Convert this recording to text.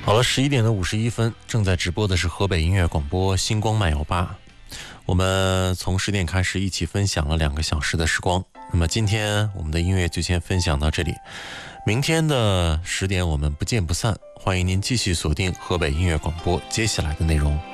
好了，11:51，正在直播的是河北音乐广播星光漫游吧。我们从10点开始一起分享了2个小时的时光。那么今天我们的音乐就先分享到这里，明天的10点我们不见不散。欢迎您继续锁定河北音乐广播接下来的内容。